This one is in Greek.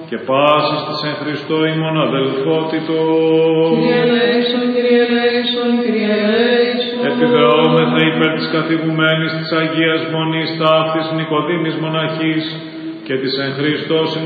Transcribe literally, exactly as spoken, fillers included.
και πάσης της εν Χριστώ ημών αδελφότητος. Κύριε ελέησον, Κύριε ελέησον, Κύριε ελέησον. Επιδεόμεθα υπέρ της καθηγουμένης της Αγίας Μονής Ταύτης Νικοδήμης Μοναχής και της εν Χριστώ